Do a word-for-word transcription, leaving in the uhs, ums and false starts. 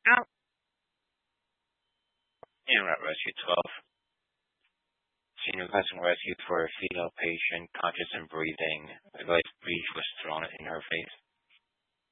Out. And route rescue twelve. Senior requesting rescue for a female patient, conscious and breathing. A glass breach was thrown in her face.